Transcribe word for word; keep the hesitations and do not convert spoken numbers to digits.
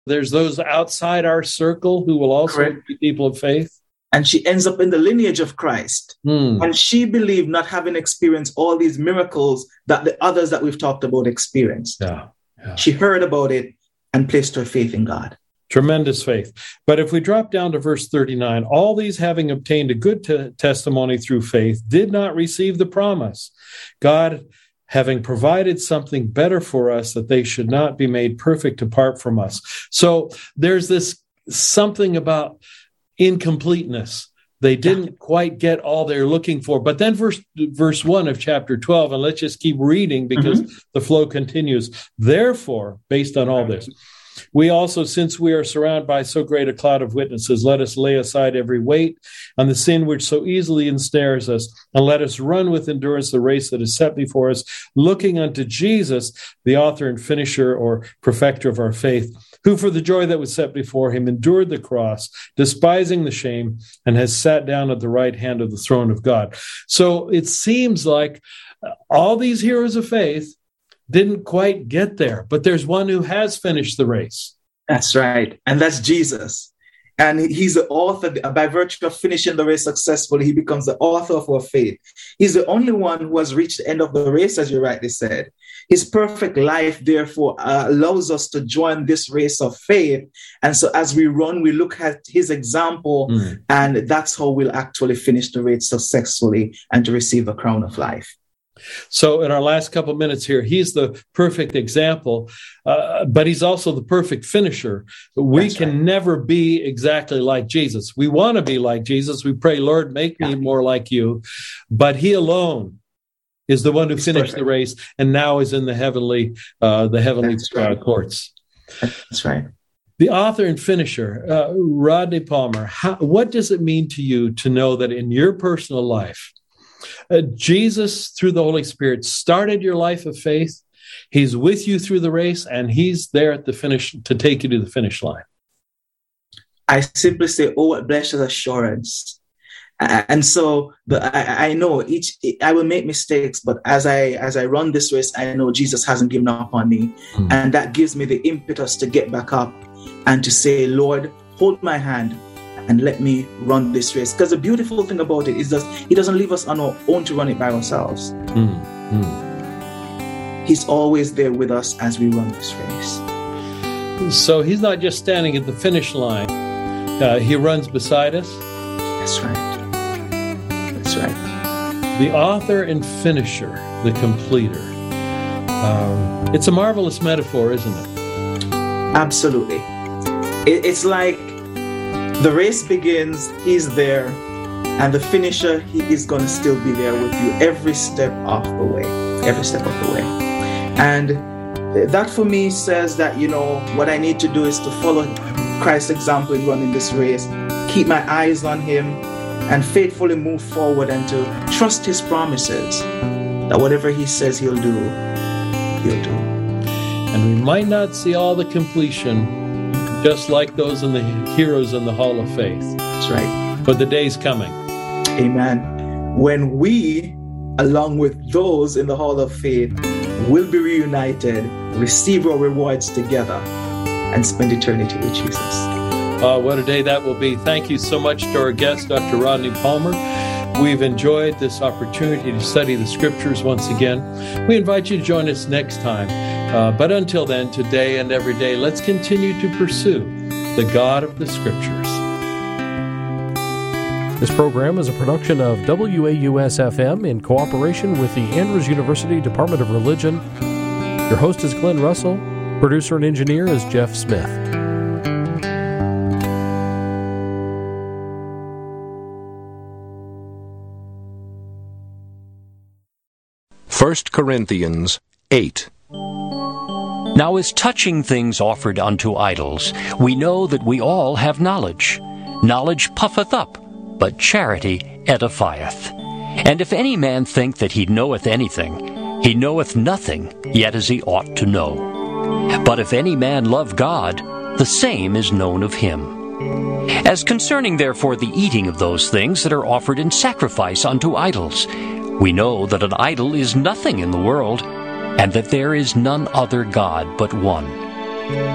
There's those outside our circle who will also Correct. be people of faith. And she ends up in the lineage of Christ. Hmm. And she believed, not having experienced all these miracles that the others that we've talked about experienced. Yeah, yeah. She heard about it and placed her faith in God. Tremendous faith. But if we drop down to verse thirty-nine, all these having obtained a good te- testimony through faith did not receive the promise. God having provided something better for us, that they should not be made perfect apart from us. So there's this something about incompleteness. They didn't quite get all they're looking for. But then verse verse one of chapter twelve, and let's just keep reading because mm-hmm. the flow continues. Therefore, based on all this, we also, since we are surrounded by so great a cloud of witnesses, let us lay aside every weight and the sin which so easily ensnares us, and let us run with endurance the race that is set before us, looking unto Jesus, the author and finisher or perfecter of our faith, who for the joy that was set before him endured the cross, despising the shame, and has sat down at the right hand of the throne of God. So it seems like all these heroes of faith didn't quite get there, but there's one who has finished the race. That's right. And that's Jesus. And he's the author. By virtue of finishing the race successfully, he becomes the author of our faith. He's the only one who has reached the end of the race, as you rightly said. His perfect life, therefore, uh, allows us to join this race of faith. And so as we run, we look at his example, mm. and that's how we'll actually finish the race successfully and to receive the crown of life. So in our last couple of minutes here, he's the perfect example, uh, but he's also the perfect finisher. We That's can right. never be exactly like Jesus. We want to be like Jesus. We pray, Lord, make yeah. me more like you. But he alone is the one who he's finished perfect. the race and now is in the heavenly, uh, the heavenly right. uh, courts. That's right. The author and finisher, uh, Rodney Palmer, how, what does it mean to you to know that in your personal life, Uh, Jesus, through the Holy Spirit, started your life of faith. He's with you through the race, and he's there at the finish to take you to the finish line. I simply say, oh, what blessed assurance. Uh, and so the, I, I know each I will make mistakes, but as I as I run this race, I know Jesus hasn't given up on me. Mm. And that gives me the impetus to get back up and to say, Lord, hold my hand and let me run this race. Because the beautiful thing about it is that he doesn't leave us on our own to run it by ourselves. Mm, mm. He's always there with us as we run this race. So he's not just standing at the finish line. Uh, he runs beside us. That's right. That's right. The author and finisher, the completer. Um, it's a marvelous metaphor, isn't it? Absolutely. It, it's like the race begins, he's there, and the finisher, he is going to still be there with you every step of the way, every step of the way. And that for me says that, you know, what I need to do is to follow Christ's example in running this race, keep my eyes on him, and faithfully move forward and to trust his promises, that whatever he says he'll do, he'll do. And we might not see all the completion, just like those in the heroes in the Hall of Faith. That's right. But the day's coming. Amen. When we, along with those in the Hall of Faith, will be reunited, receive our rewards together, and spend eternity with Jesus. Uh, what a day that will be. Thank you so much to our guest, Doctor Rodney Palmer. We've enjoyed this opportunity to study the Scriptures once again. We invite you to join us next time. Uh, but until then, today and every day, let's continue to pursue the God of the Scriptures. This program is a production of W A U S F M in cooperation with the Andrews University Department of Religion. Your host is Glenn Russell. Producer and engineer is Jeff Smith. First Corinthians eight. Now as touching things offered unto idols, we know that we all have knowledge. Knowledge puffeth up, but charity edifieth. And if any man think that he knoweth anything, he knoweth nothing, yet as he ought to know. But if any man love God, the same is known of him. As concerning therefore the eating of those things that are offered in sacrifice unto idols, we know that an idol is nothing in the world, and that there is none other God but one.